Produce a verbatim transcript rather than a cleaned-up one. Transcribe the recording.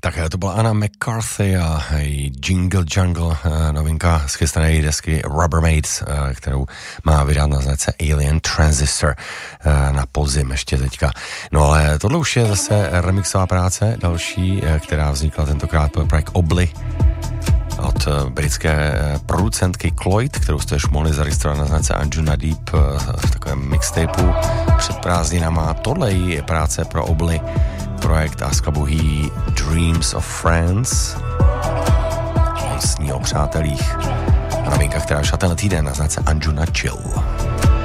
Tak to byla Anna McCarthy a Jingle Jungle, novinka z chystané desky Rubbermaids, kterou má vydat na značce Alien Transistor na podzim ještě teďka. No ale tohle už je zase remixová práce, další, která vznikla tentokrát pro projekt Obli od britské producentky Cloyd, kterou jste už mohli zaregistrovat na značce Anjuna Deep v takovém mixtapeu před prázdninama. Tohle je práce pro Obli, projekt a skladbu Dreams of Friends. On sní o přátelích. A novinka, která šla tenhle týden na značce Anjuna Chill.